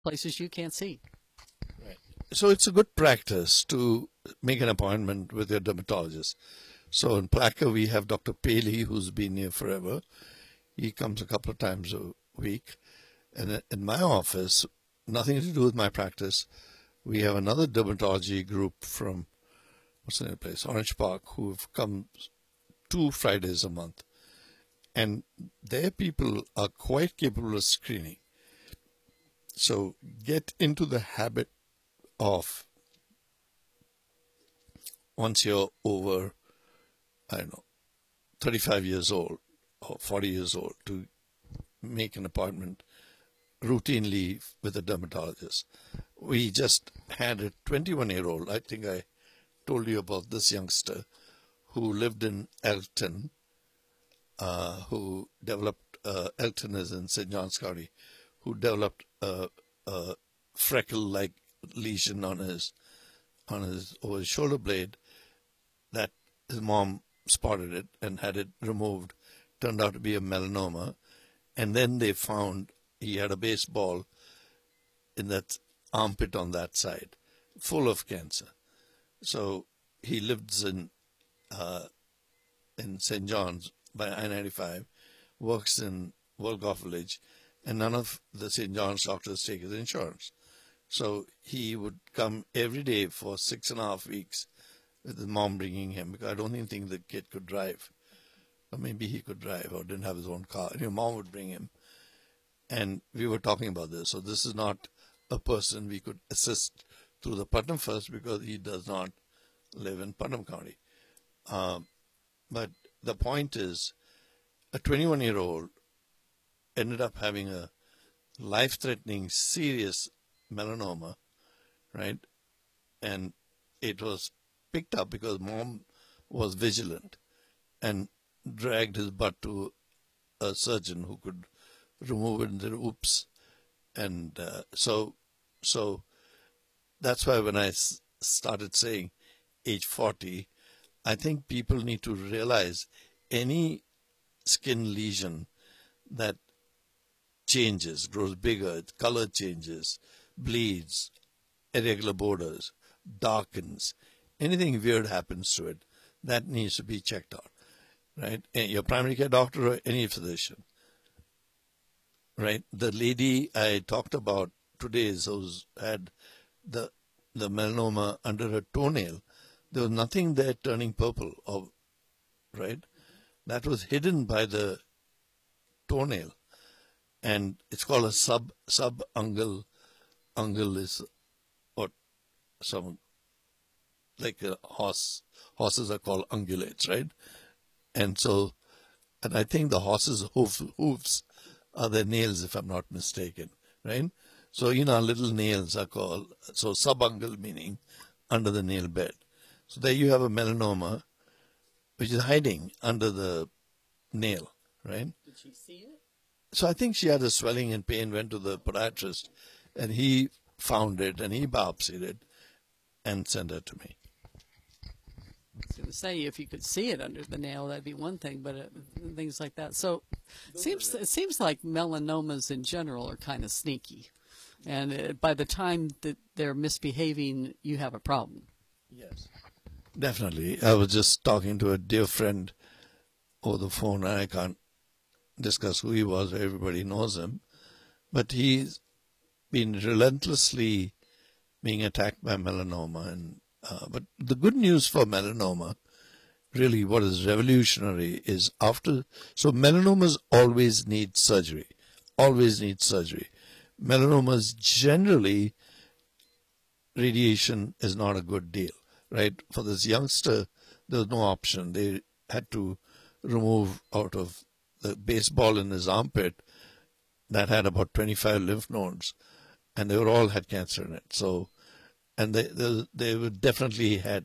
places you can't see. Right. So it's a good practice to make an appointment with your dermatologist. So in Placer, we have Dr. Paley, who's been here forever. He comes a couple of times a week. And in my office, nothing to do with my practice, we have another dermatology group from, what's the name of the place, Orange Park, who've come 2 Fridays a month. And their people are quite capable of screening. So get into the habit of, once you're over, I don't know, 35 years old or 40 years old, to make an appointment routinely with a dermatologist. We just had a 21-year-old, I think I told you about this youngster, who lived in Elton, who developed, Elton is in St. Johns County, who developed a freckle-like lesion on his over his shoulder blade, that his mom spotted it and had it removed. Turned out to be a melanoma, and then they found he had a baseball in that armpit on that side, full of cancer. So he lives in St. John's by I-95, works in Wolcott Village, and none of the St. John's doctors take his insurance. So he would come every day for 6.5 weeks with his mom bringing him, because I don't even think the kid could drive. Or maybe he could drive or didn't have his own car. And your mom would bring him. And we were talking about this. So this is not a person we could assist through the Putnam First, because he does not live in Putnam County. But the point is, a 21-year-old ended up having a life-threatening, serious melanoma, right? And it was picked up because mom was vigilant and dragged his butt to a surgeon who could remove it and said, oops. And so that's why when I started saying age 40, I think people need to realize any skin lesion that changes, grows bigger, color changes, bleeds, irregular borders, darkens, anything weird happens to it, that needs to be checked out, right? And your primary care doctor or any physician, right? The lady I talked about today, who's had the melanoma under her toenail, there was nothing there turning purple, right? That was hidden by the toenail, and it's called a subungual. Ungual is what some, like a horse. Horses are called ungulates, right? And so, and I think the horse's hoofs are their nails, if I'm not mistaken, right? So, our little nails are called, so subungual meaning under the nail bed. So there you have a melanoma, which is hiding under the nail, right? Did she see it? So I think she had a swelling and pain, went to the podiatrist, and he found it, and he biopsied it and sent it to me. I was going to say, if you could see it under the nail, that'd be one thing, but things like that. So it seems like melanomas in general are kind of sneaky. And by the time that they're misbehaving, you have a problem. Yes. Definitely. I was just talking to a dear friend over the phone, and I can't discuss who he was. Everybody knows him. But he's been relentlessly being attacked by melanoma. And but the good news for melanoma, really what is revolutionary, is so melanomas always need surgery. Always need surgery. Melanomas generally, radiation is not a good deal, right? For this youngster, there was no option. They had to remove out of the baseball in his armpit that had about 25 lymph nodes, and they all had cancer in it. So, and they would definitely had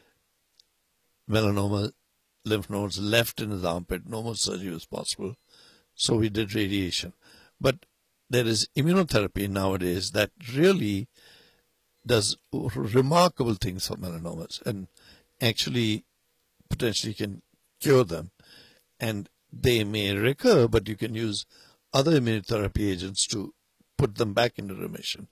melanoma lymph nodes left in his armpit. No more surgery was possible. So we did radiation. But there is immunotherapy nowadays that really does remarkable things for melanomas and actually potentially can cure them. And they may recur, but you can use other immunotherapy agents to put them back into remission.